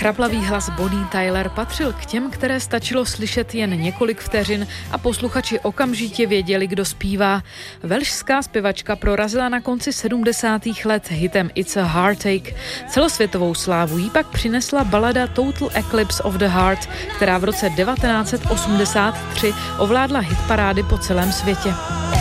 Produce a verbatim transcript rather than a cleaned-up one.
Chraplavý hlas Bonnie Tyler patřil k těm, které stačilo slyšet jen několik vteřin a posluchači okamžitě věděli, kdo zpívá. Velšská zpěvačka prorazila na konci sedmdesátých let hitem It's a Heartache. Celosvětovou slávu jí pak přinesla balada Total Eclipse of the Heart, která v roce devatenáct set osmdesát tři ovládla hitparády po celém světě.